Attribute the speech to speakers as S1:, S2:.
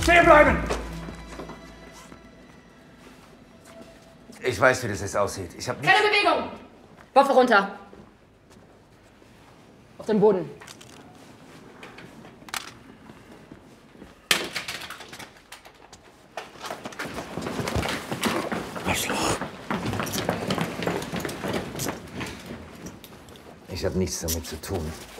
S1: Stehen bleiben!
S2: Ich weiß, wie das jetzt aussieht. Ich habe
S3: Keine Bewegung! Waffe runter. Auf den Boden.
S2: Arschloch. Ich habe nichts damit zu tun.